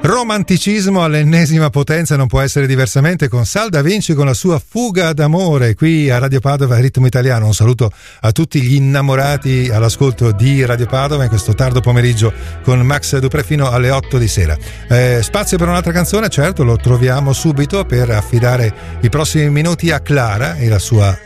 Romanticismo all'ennesima potenza, non può essere diversamente, con Sal Da Vinci con la sua Fuga d'amore qui a Radio Padova, Ritmo Italiano. Un saluto a tutti gli innamorati all'ascolto di Radio Padova in questo tardo pomeriggio con Max Dupré fino alle 8 di sera. Spazio per un'altra canzone, certo, lo troviamo subito per affidare i prossimi minuti a Clara e la sua